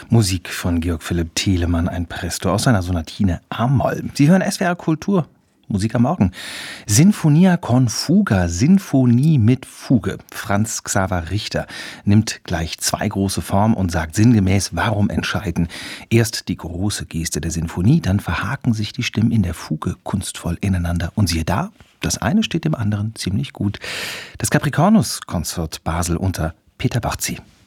Musik von Georg Philipp Telemann, ein Presto aus seiner Sonatine A-Moll. Sie hören SWR Kultur, Musik am Morgen. Sinfonia con fuga, Sinfonie mit Fuge. Franz Xaver Richter nimmt gleich zwei große Formen und sagt sinngemäß, warum entscheiden? Erst die große Geste der Sinfonie, dann verhaken sich die Stimmen in der Fuge kunstvoll ineinander. Und siehe da, das eine steht dem anderen ziemlich gut. Das Capricornus-Konzert Basel unter Peter Barzi.